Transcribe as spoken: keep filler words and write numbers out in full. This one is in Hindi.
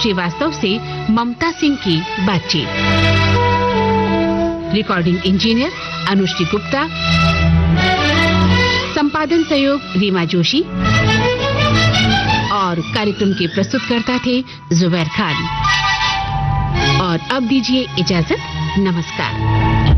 श्रीवास्तव से ममता सिंह की बातचीत। रिकॉर्डिंग इंजीनियर अनुश्री गुप्ता, संपादन सहयोग रीमा जोशी और कार्यक्रम के प्रस्तुतकर्ता थे जुबैर खान। और अब दीजिए इजाजत, नमस्कार।